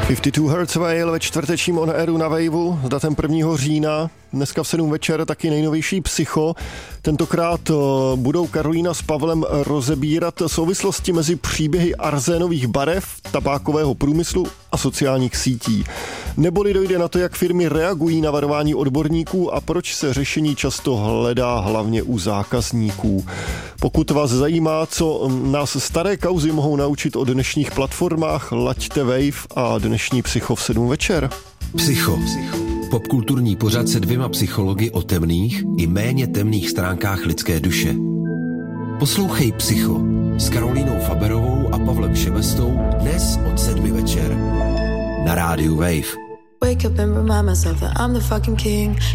52 Hertz Veil ve čtvrtečním On Airu na Waveu s datem 1. října. Dneska v 7 večer taky nejnovější Psycho. Tentokrát budou Karolína s Pavlem rozebírat souvislosti mezi příběhy arzénových barev, tabákového průmyslu a sociálních sítí. Neboli dojde na to, jak firmy reagují na varování odborníků a proč se řešení často hledá hlavně u zákazníků. Pokud vás zajímá, co nás staré kauzy mohou naučit o dnešních platformách, laďte Wave a dnešní Psycho v 7 večer. Psycho. Popkulturní pořad se 2 psychologi o temných i méně temných stránkách lidské duše. Poslouchej Psycho s Karolínou Faberovou a Pavlem Šebestou dnes od 7 večer na rádiu Wave. Wake up and remind myself that I'm the fucking king.